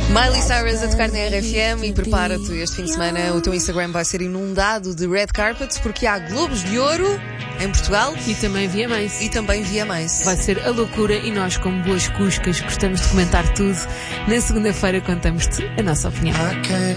Miley Cyrus a tocar na RFM e prepara-te, este fim de semana o teu Instagram vai ser inundado de red carpets porque há Globos de Ouro em Portugal e também VMAs. Vai ser a loucura e nós, como boas cuscas, gostamos de comentar tudo. Na segunda-feira contamos-te a nossa opinião.